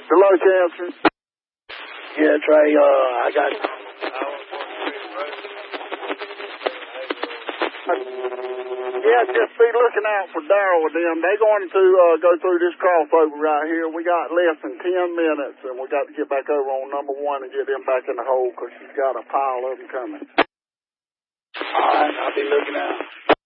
Hello, Chancellor. Yeah, Trey, I got... Yeah, just be looking out for Darryl with them. They're going to go through this crossover right here. We got less than 10 minutes, and we got to get back over on number 1 and get them back in the hole because she's got a pile of them coming. All right, I'll be looking out.